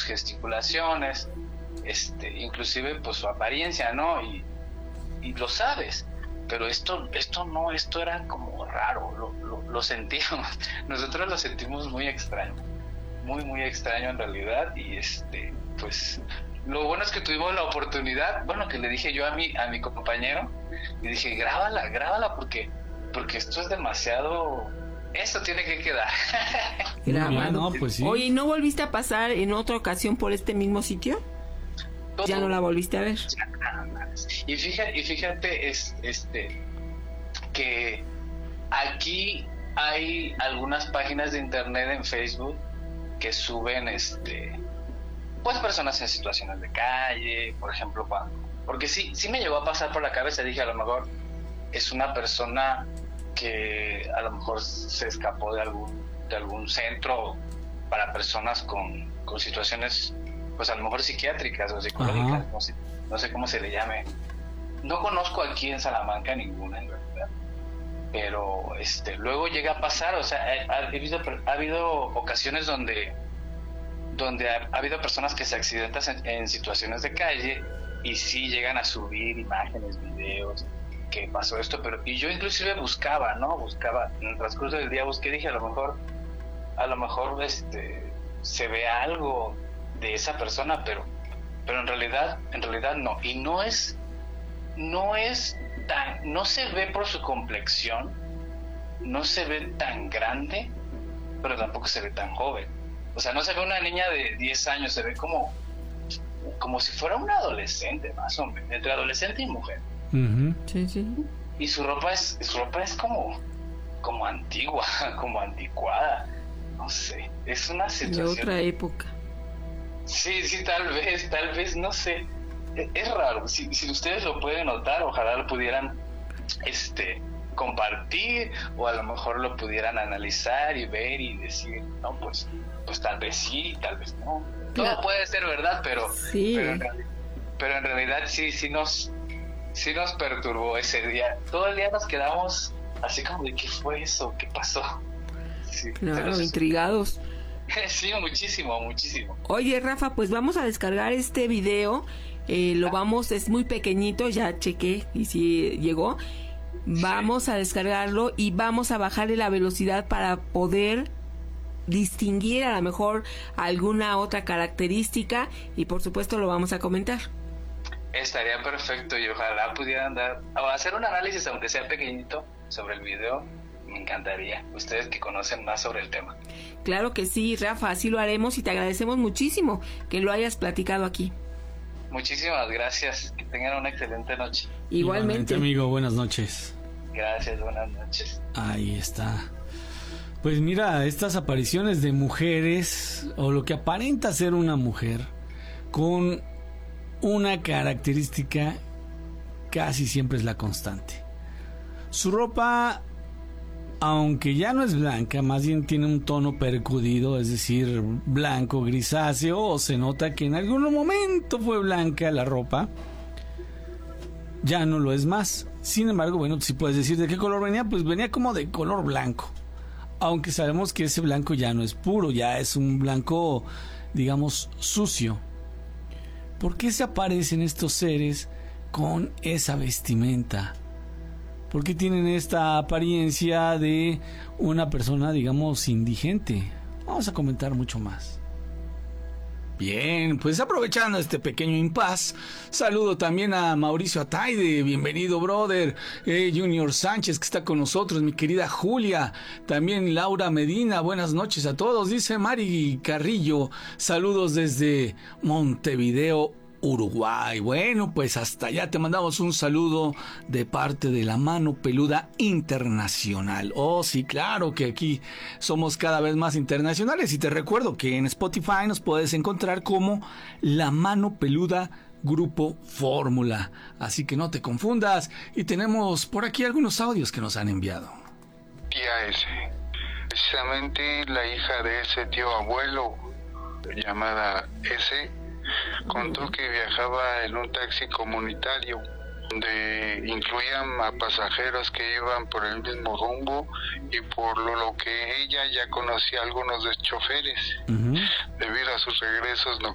gesticulaciones, inclusive pues su apariencia, ¿no? Y lo sabes, pero esto no, esto era como raro, lo sentíamos, nosotros lo sentimos muy extraño, muy muy extraño en realidad. Y pues lo bueno es que tuvimos la oportunidad, bueno, que le dije yo a mi compañero, y dije, grábala porque esto es demasiado, esto tiene que quedar. No, pues sí. Oye, ¿no volviste a pasar en otra ocasión por este mismo sitio? ¿Ya no la volviste a ver? Y fíjate, que aquí hay algunas páginas de internet en Facebook que suben, pues personas en situaciones de calle, por ejemplo, porque sí me llegó a pasar por la cabeza, dije, a lo mejor es una persona que a lo mejor se escapó de algún centro para personas con situaciones, pues a lo mejor psiquiátricas o psicológicas, no sé cómo se le llame. No conozco aquí en Salamanca ninguna, en realidad, pero luego llega a pasar, o sea, ha habido ocasiones donde ha habido personas que se accidentan en situaciones de calle y sí llegan a subir imágenes, videos, que pasó esto, y yo inclusive buscaba en el transcurso del día, dije, a lo mejor se ve algo de esa persona, pero en realidad no, y no se ve por su complexión, no se ve tan grande, pero tampoco se ve tan joven. O sea, no se ve una niña de 10 años, se ve como si fuera una adolescente, más o menos, entre adolescente y mujer. Uh-huh. Sí, sí. Y su ropa es como antigua, como anticuada, no sé, es una situación de otra época. Sí, tal vez, no sé, es raro. Si ustedes lo pueden notar, ojalá lo pudieran compartir, o a lo mejor lo pudieran analizar y ver y decir, no, pues tal vez sí, tal vez no. Todo puede ser verdad, pero en realidad sí nos perturbó ese día. Todo el día nos quedamos así como de ¿qué fue eso? ¿Qué pasó? Sí, claro, intrigados. Sí, muchísimo. Oye, Rafa, pues vamos a descargar este video. Es muy pequeñito, ya chequé y sí llegó. Vamos a descargarlo y vamos a bajarle la velocidad para poder distinguir a lo mejor alguna otra característica, y por supuesto lo vamos a comentar. Estaría perfecto, y ojalá pudieran hacer un análisis, aunque sea pequeñito, sobre el video. Me encantaría, ustedes que conocen más sobre el tema. Claro que sí, Rafa, así lo haremos, y te agradecemos muchísimo que lo hayas platicado aquí. Muchísimas gracias, que tengan una excelente noche. Igualmente, amigo, buenas noches. Gracias, buenas noches. Ahí está. Pues mira, estas apariciones de mujeres, o lo que aparenta ser una mujer, con una característica casi siempre es la constante. Su ropa, aunque ya no es blanca, más bien tiene un tono percudido, es decir, blanco, grisáceo, o se nota que en algún momento fue blanca la ropa, ya no lo es más. Sin embargo, bueno, si puedes decir de qué color venía, pues venía como de color blanco, aunque sabemos que ese blanco ya no es puro, ya es un blanco, digamos, sucio. ¿Por qué se aparecen estos seres con esa vestimenta? ¿Por qué tienen esta apariencia de una persona, digamos, indigente? Vamos a comentar mucho más. Bien, pues aprovechando este pequeño impas, saludo también a Mauricio Ataide, bienvenido brother, Junior Sánchez que está con nosotros, mi querida Julia, también Laura Medina, buenas noches a todos, dice Mari Carrillo, saludos desde Montevideo, Uruguay. Bueno, pues hasta allá te mandamos un saludo de parte de la Mano Peluda Internacional. Oh, sí, claro que aquí somos cada vez más internacionales, y te recuerdo que en Spotify nos puedes encontrar como La Mano Peluda Grupo Fórmula, así que no te confundas. Y tenemos por aquí algunos audios que nos han enviado. Tía S, precisamente la hija de ese tío abuelo llamada S, contó que viajaba en un taxi comunitario donde incluían a pasajeros que iban por el mismo rumbo, y por lo que ella ya conocía a algunos de choferes, debido a sus regresos